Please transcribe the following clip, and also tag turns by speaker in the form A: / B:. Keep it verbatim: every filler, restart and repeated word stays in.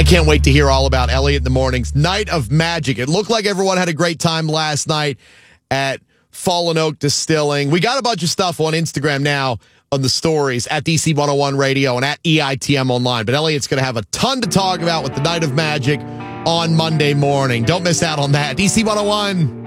A: can't wait to hear all about Elliot in the mornings. Night of Magic. It looked like everyone had a great time last night at Fallen Oak Distilling. We got a bunch of stuff on Instagram now on the stories at D C one oh one Radio and at E I T M Online. But Elliot's going to have a ton to talk about with the Night of Magic on Monday morning. Don't miss out on that. D C one oh one.